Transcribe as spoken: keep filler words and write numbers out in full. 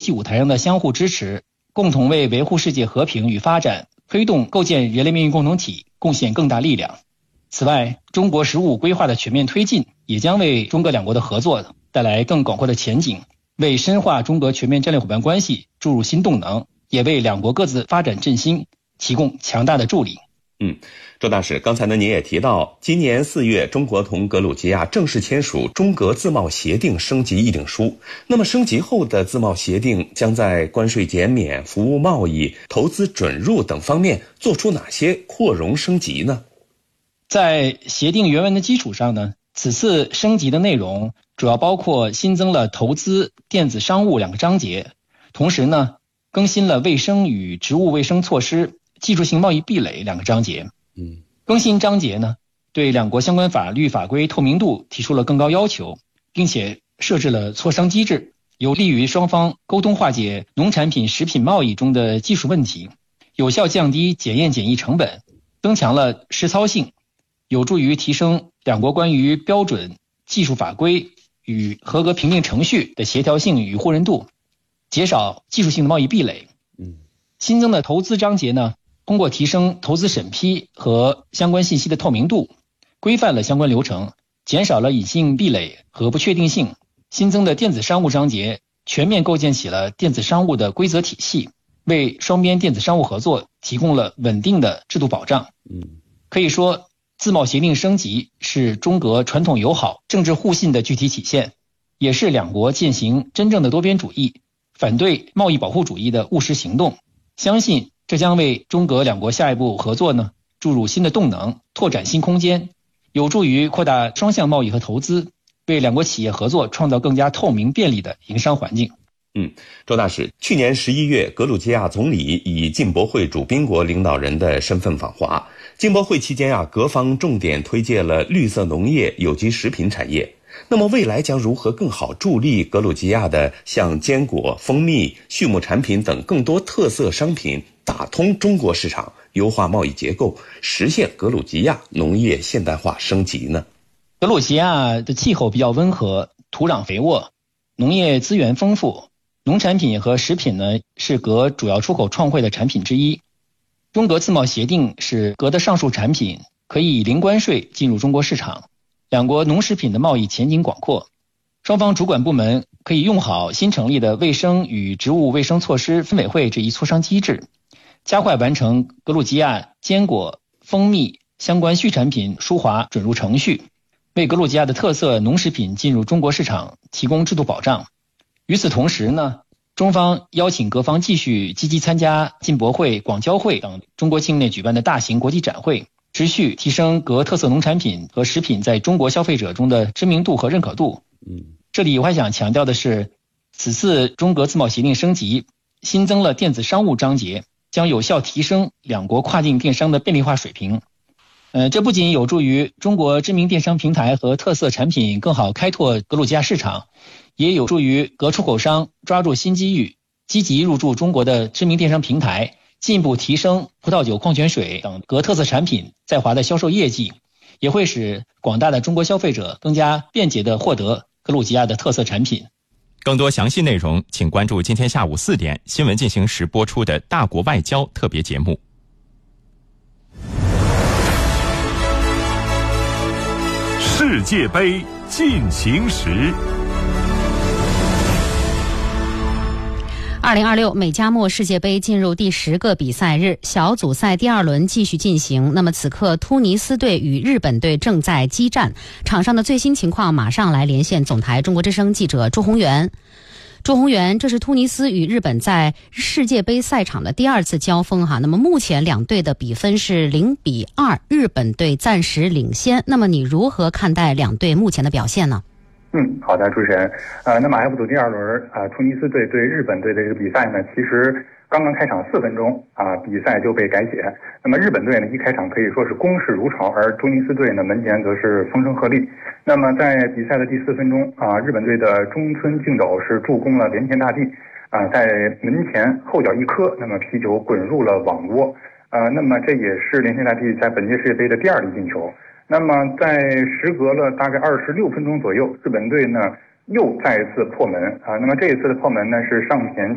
际舞台上的相互支持，共同为维护世界和平与发展、推动构建人类命运共同体贡献更大力量。此外，中国“十五”规划的全面推进也将为中俄两国的合作带来更广阔的前景，为深化中俄全面战略伙伴关系注入新动能，也为两国各自发展振兴提供强大的助力。 嗯，周大使，刚才呢您也提到，今年四月，中国同格鲁吉亚正式签署中俄自贸协定升级议定书。那么升级后的自贸协定将在关税减免、服务贸易、投资准入等方面做出哪些扩容升级呢？ 在协定原文的基础上呢，此次升级的内容主要包括新增了投资、电子商务两个章节，同时呢，更新了卫生与植物卫生措施、技术性贸易壁垒两个章节。 嗯， 更新章节呢，对两国相关法律法规透明度提出了更高要求，并且设置了磋商机制，有利于双方沟通化解农产品、食品贸易中的技术问题，有效降低检验检疫成本，增强了实操性，有助于提升两国关于标准、技术法规与合格评定程序的协调性与互认度，减少技术性的贸易壁垒。 嗯， 新增的投资章节呢，通过提升投资审批和相关信息的透明度，规范了相关流程，减少了隐性壁垒和不确定性。新增的电子商务章节全面构建起了电子商务的规则体系，为双边电子商务合作提供了稳定的制度保障。 嗯， 可以说，自贸协定升级是中俄传统友好、政治互信的具体体现，也是两国践行真正的多边主义、反对贸易保护主义的务实行动。相信这将为中俄两国下一步合作呢注入新的动能，拓展新空间，有助于扩大双向贸易和投资，为两国企业合作创造更加透明便利的营商环境。 嗯，周大使，去年十一月，格鲁吉亚总理以进博会主宾国领导人的身份访华。进博会期间啊，各方重点推介了绿色农业、有机食品产业。那么未来将如何更好助力格鲁吉亚的像坚果、蜂蜜、畜牧产品等更多特色商品打通中国市场，优化贸易结构，实现格鲁吉亚农业现代化升级呢？ 格鲁吉亚的气候比较温和，土壤肥沃，农业资源丰富，农产品和食品呢是格主要出口创汇的产品之一。中格自贸协定使格的上述产品可以以零关税进入中国市场，两国农食品的贸易前景广阔。双方主管部门可以用好新成立的卫生与植物卫生措施分委会这一磋商机制，加快完成格鲁吉亚坚果、蜂蜜相关畜产品输华准入程序，为格鲁吉亚的特色农食品进入中国市场提供制度保障。与此同时呢，中方邀请各方继续积极参加进博会、广交会等中国境内举办的大型国际展会，持续提升格特色农产品和食品在中国消费者中的知名度和认可度。 嗯， 这里我还想强调的是，此次中格自贸协定升级，新增了电子商务章节，将有效提升两国跨境电商的便利化水平。呃，这不仅有助于中国知名电商平台和特色产品更好开拓格鲁吉亚市场，也有助于格出口商抓住新机遇，积极入驻中国的知名电商平台，进一步提升葡萄酒、矿泉水等格特色产品在华的销售业绩，也会使广大的中国消费者更加便捷地获得格鲁吉亚的特色产品。 更多详细内容，请关注今天下午四点新闻进行时播出的大国外交特别节目。 世界杯进行时。 二零二六美加墨世界杯进入第十个比赛日，小组赛第二轮继续进行。那么此刻突尼斯队与日本队正在激战，场上的最新情况马上来连线总台中国之声记者朱宏元。朱宏元，这是突尼斯与日本在世界杯赛场的第二次交锋哈。那么目前两队的比分是零比二，日本队暂时领先。那么你如何看待两队目前的表现呢？ 嗯，好的，主持人。呃，那么 F 组第二轮啊、呃，突尼斯队对日本队的这个比赛呢，其实刚刚开场四分钟啊、呃，比赛就被改写。那么日本队呢，一开场可以说是攻势如潮，而突尼斯队呢，门前则是风声鹤唳。那么在比赛的第四分钟啊、呃，日本队的中村敬斗是助攻了连田大地啊、呃，在门前后脚一磕，那么皮球滚入了网窝。呃，那么这也是连田大地在本届世界杯的第二粒进球。那么在时隔了大概二十六分钟左右，日本队呢又再一次破门啊。那么这一次的破门呢是上田